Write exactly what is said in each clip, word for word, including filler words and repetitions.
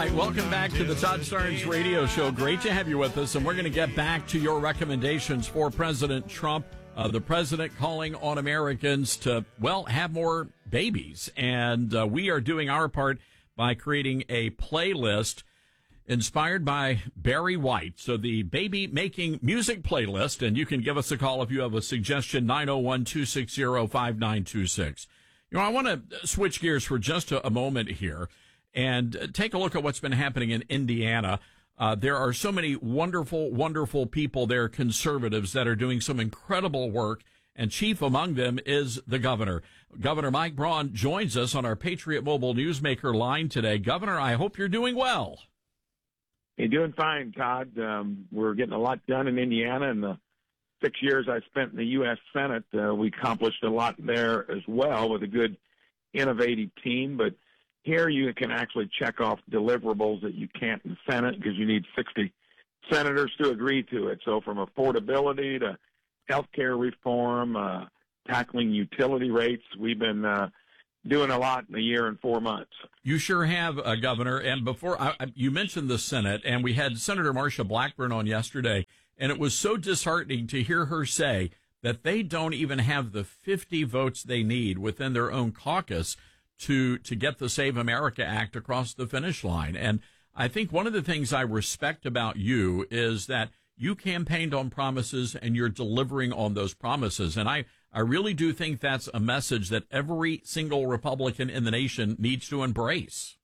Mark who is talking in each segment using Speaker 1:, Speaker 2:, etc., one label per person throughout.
Speaker 1: right, welcome back to the Todd Starnes Radio Show. Great to have you with us, and we're going to get back to your recommendations for President Trump. Uh, the president calling on Americans to, well, have more babies. And uh, we are doing our part by creating a playlist inspired by Barry White. So the baby making music playlist, and you can give us a call if you have a suggestion, nine oh one, two six zero, five nine two six. You know, I want to switch gears for just a, a moment here and take a look at what's been happening in Indiana. Uh, there are so many wonderful, wonderful people there, conservatives, that are doing some incredible work, and chief among them is the governor. Governor Mike Braun joins us on our Patriot Mobile Newsmaker line today. Governor, I hope you're doing well.
Speaker 2: Hey, doing fine, Todd. Um, we're getting a lot done in Indiana. In the six years I spent in the U S Senate, uh, we accomplished a lot there as well with a good, innovative team, but here you can actually check off deliverables that you can't in the Senate because you need sixty senators to agree to it. So from affordability to health care reform, uh, tackling utility rates, we've been uh, doing a lot in a year and four months.
Speaker 1: You sure have, uh, Governor. And before I, I, you mentioned the Senate, and we had Senator Marsha Blackburn on yesterday, and it was so disheartening to hear her say that they don't even have the fifty votes they need within their own caucus to to get the Save America Act across the finish line. And I think one of the things I respect about you is that you campaigned on promises and you're delivering on those promises. And I, I really do think that's a message that every single Republican in the nation needs to embrace.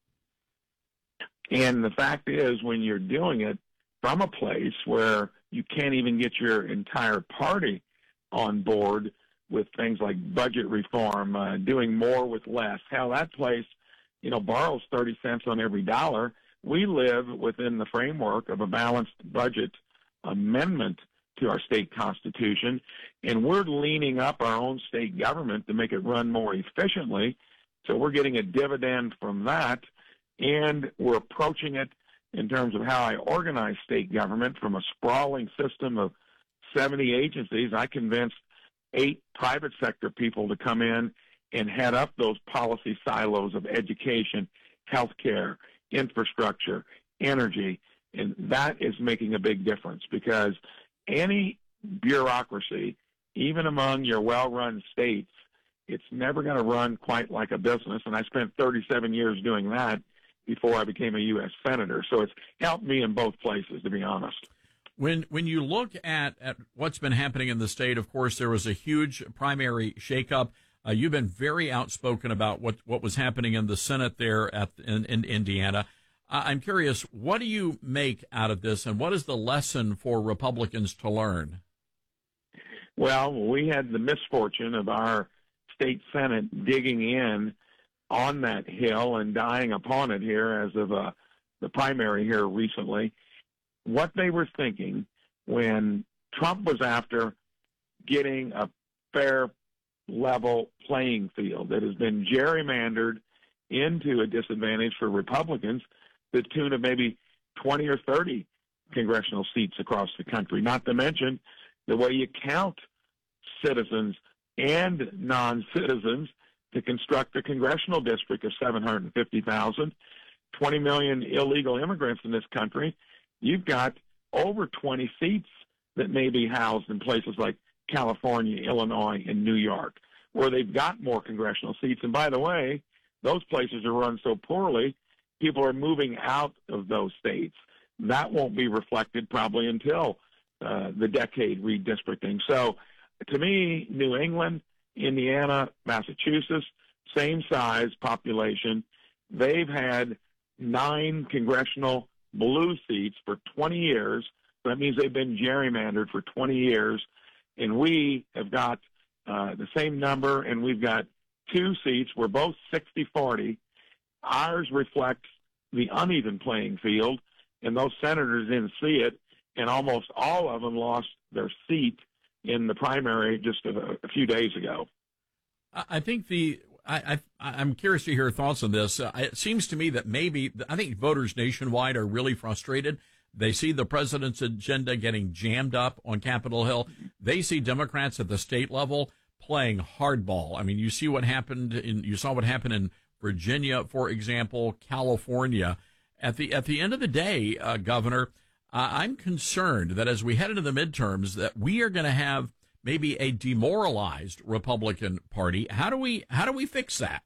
Speaker 2: And the fact is, when you're doing it from a place where you can't even get your entire party on board with things like budget reform, uh, doing more with less. Hell, that place, you know, borrows thirty cents on every dollar. We live within the framework of a balanced budget amendment to our state constitution, and we're leaning up our own state government to make it run more efficiently. So we're getting a dividend from that, and we're approaching it in terms of how I organize state government from a sprawling system of seventy agencies. I convinced eight private sector people to come in and head up those policy silos of education, healthcare, infrastructure, energy. And that is making a big difference because any bureaucracy, even among your well-run states, it's never going to run quite like a business. And I spent thirty-seven years doing that before I became a U S Senator. So it's helped me in both places, to be honest.
Speaker 1: When when you look at, at what's been happening in the state, of course, there was a huge primary shakeup. Uh, you've been very outspoken about what, what was happening in the Senate there at in, in Indiana. Uh, I'm curious, what do you make out of this, and what is the lesson for Republicans to learn?
Speaker 2: Well, we had the misfortune of our state Senate digging in on that hill and dying upon it here as of uh, the primary here recently. What they were thinking when Trump was after getting a fair, level playing field that has been gerrymandered into a disadvantage for Republicans to the tune of maybe twenty or thirty congressional seats across the country, not to mention the way you count citizens and non-citizens to construct a congressional district of seven hundred fifty thousand, twenty million illegal immigrants in this country. You've got over twenty seats that may be housed in places like California, Illinois, and New York, where they've got more congressional seats. And by the way, those places are run so poorly, people are moving out of those states. That won't be reflected probably until uh, the decade redistricting. So to me, New England, Indiana, Massachusetts, same size population. They've had nine congressional blue seats for twenty years. That means they've been gerrymandered for twenty years. And we have got uh, the same number, and we've got two seats. We're both sixty forty. Ours reflects the uneven playing field, and those senators didn't see it, and almost all of them lost their seat in the primary just a, a few days ago.
Speaker 1: I think the I, I, I'm curious to hear your thoughts on this. Uh, it seems to me that maybe, I think voters nationwide are really frustrated. They see the president's agenda getting jammed up on Capitol Hill. They see Democrats at the state level playing hardball. I mean, you see what happened in, you saw what happened in Virginia, for example, California. At the at the end of the day, uh, Governor, uh, I'm concerned that as we head into the midterms, that we are going to have maybe a demoralized Republican Party. How do we how do we fix that?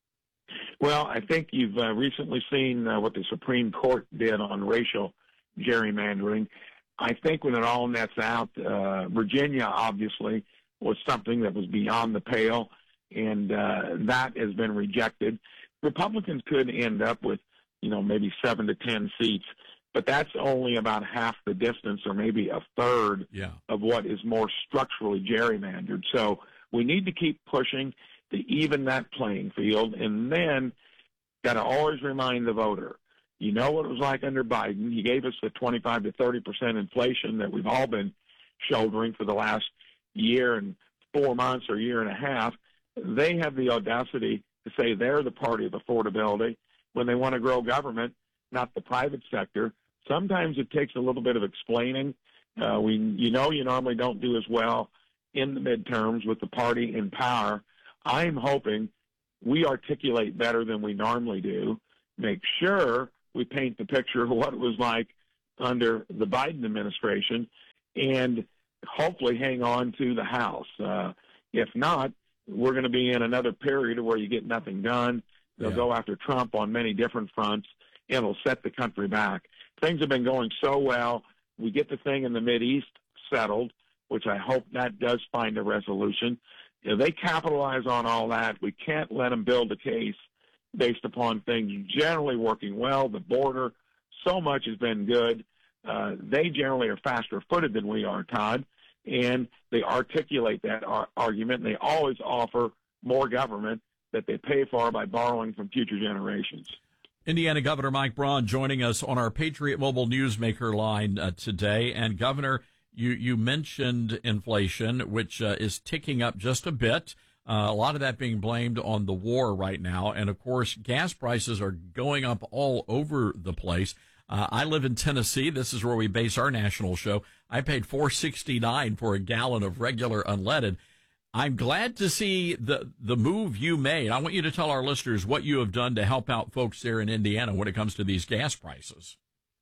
Speaker 2: Well, I think you've uh, recently seen uh, what the Supreme Court did on racial gerrymandering. I think when it all nets out, uh, Virginia obviously was something that was beyond the pale, and uh, that has been rejected. Republicans could end up with, you know, maybe seven to ten seats, but that's only about half the distance, or maybe a third
Speaker 1: yeah.
Speaker 2: of what is more structurally gerrymandered. So we need to keep pushing to even that playing field, and then got to always remind the voter, you know what it was like under Biden. He gave us the twenty-five to thirty percent inflation that we've all been shouldering for the last year and four months or year and a half. They have the audacity to say they're the party of affordability when they want to grow government, not the private sector. Sometimes it takes a little bit of explaining. Uh, we, you know, you normally don't do as well in the midterms with the party in power. I'm hoping we articulate better than we normally do, make sure we paint the picture of what it was like under the Biden administration, and hopefully hang on to the House. Uh, if not, we're going to be in another period where you get nothing done. They'll
Speaker 1: yeah.
Speaker 2: go after Trump on many different fronts, and it'll set the country back. Things have been going so well. We get the thing in the Mideast settled, which I hope that does find a resolution. You know, they capitalize on all that. We can't let them build a case based upon things generally working well. The border, so much has been good. Uh, they generally are faster-footed than we are, Todd, and they articulate that ar- argument, and they always offer more government that they pay for by borrowing from future generations.
Speaker 1: Indiana Governor Mike Braun joining us on our Patriot Mobile Newsmaker line uh, today. And, Governor, you, you mentioned inflation, which uh, is ticking up just a bit. Uh, a lot of that being blamed on the war right now. And, of course, gas prices are going up all over the place. Uh, I live in Tennessee. This is where we base our national show. I paid four sixty-nine for a gallon of regular unleaded. I'm glad to see the the move you made. I want you to tell our listeners what you have done to help out folks there in Indiana when it comes to these gas prices.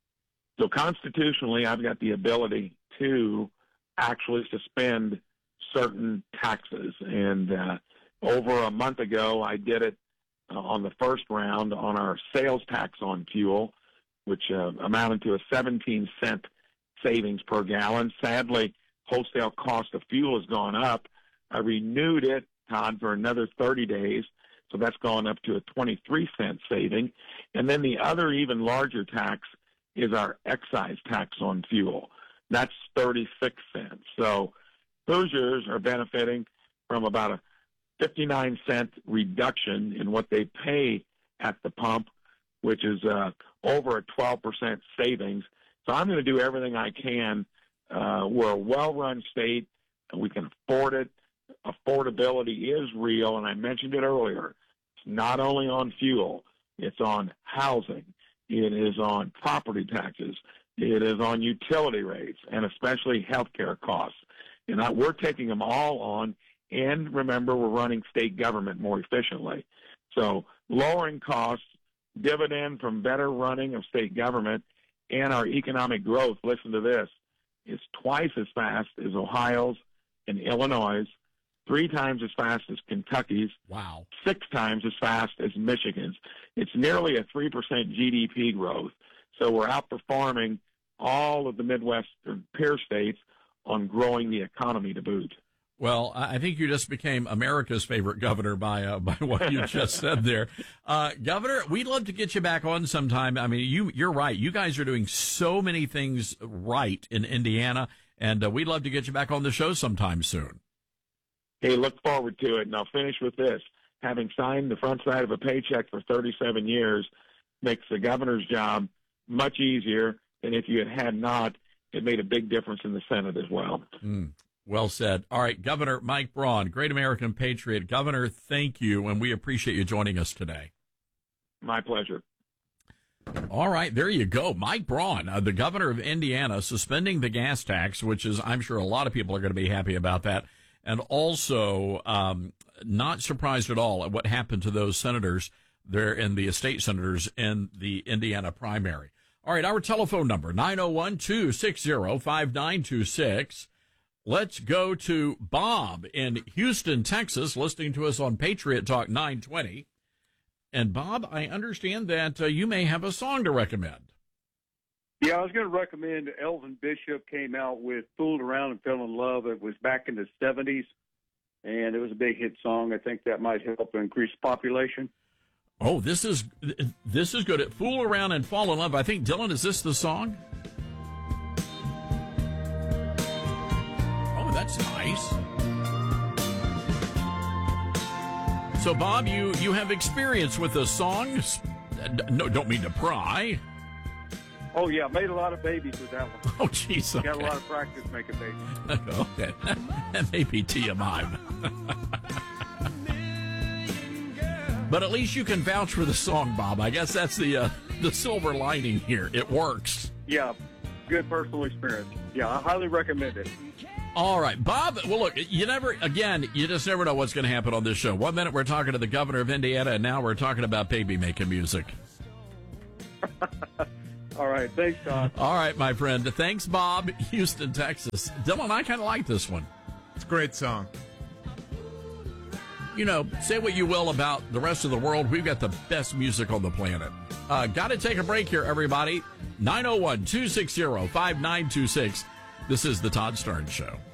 Speaker 2: So constitutionally, I've got the ability to actually suspend certain taxes. And uh, over a month ago, I did it uh, on the first round on our sales tax on fuel, which uh, amounted to a seventeen cent savings per gallon. Sadly, wholesale cost of fuel has gone up. I renewed it, Todd, for another thirty days, so that's gone up to a twenty-three cent saving. And then the other even larger tax is our excise tax on fuel. That's thirty-six cents. So Hoosiers are benefiting from about a fifty-nine cent reduction in what they pay at the pump, which is uh, over a twelve percent savings. So I'm going to do everything I can. Uh, we're a well-run state, and we can afford it. Affordability is real, and I mentioned it earlier. It's not only on fuel. It's on housing. It is on property taxes. It is on utility rates, and especially health care costs. And I, we're taking them all on, and remember, we're running state government more efficiently. So lowering costs, dividend from better running of state government, and our economic growth, listen to this, is twice as fast as Ohio's and Illinois', three times as fast as Kentucky's,
Speaker 1: wow,
Speaker 2: six times as fast as Michigan's. It's nearly a three percent G D P growth. So we're outperforming all of the Midwestern peer states on growing the economy to boot.
Speaker 1: Well, I think you just became America's favorite governor by uh, by what you just said there. Uh, Governor, we'd love to get you back on sometime. I mean, you, you're right. You guys are doing so many things right in Indiana, and uh, we'd love to get you back on the show sometime soon.
Speaker 2: Hey, look forward to it, and I'll finish with this. Having signed the front side of a paycheck for thirty-seven years makes the governor's job much easier than if you had had not. It made a big difference in the Senate as well.
Speaker 1: Mm. Well said. All right, Governor Mike Braun, great American patriot. Governor, thank you, and we appreciate you joining us today.
Speaker 2: My pleasure.
Speaker 1: All right, there you go. Mike Braun, uh, the governor of Indiana, suspending the gas tax, which is, I'm sure a lot of people are going to be happy about that, and also um, not surprised at all at what happened to those senators there in the state senators in the Indiana primary. All right, our telephone number, nine oh one, two six zero, five nine two six. Let's go to Bob in Houston, Texas, listening to us on Patriot Talk nine twenty. And, Bob, I understand that uh, you may have a song to recommend.
Speaker 3: Yeah, I was going to recommend Elvin Bishop came out with Fooled Around and Fell in Love. It was back in the seventies, and it was a big hit song. I think that might help increase population.
Speaker 1: Oh, this is this is good. Fool Around and Fall in Love. I think, Dylan, is this the song? Oh, that's nice. So, Bob, you, you have experience with the songs. No, don't mean to pry.
Speaker 3: Oh, yeah, made a lot of babies with that one.
Speaker 1: Oh, jeez. Okay.
Speaker 3: Got a lot of practice making babies.
Speaker 1: Okay. That may be T M I. But at least you can vouch for the song, Bob. I guess that's the uh, the silver lining here. It works.
Speaker 3: Yeah, good personal experience. Yeah, I highly recommend it.
Speaker 1: All right, Bob. Well, look, you never, again, you just never know what's going to happen on this show. One minute we're talking to the governor of Indiana, and now we're talking about baby making music.
Speaker 3: All right, thanks, Todd.
Speaker 1: All right, my friend. Thanks, Bob, Houston, Texas. Dylan, I kind of like this one.
Speaker 4: It's a great song.
Speaker 1: You know, say what you will about the rest of the world. We've got the best music on the planet. Uh, got to take a break here, everybody. nine oh one, two six zero, five nine two six. This is the Todd Starnes Show.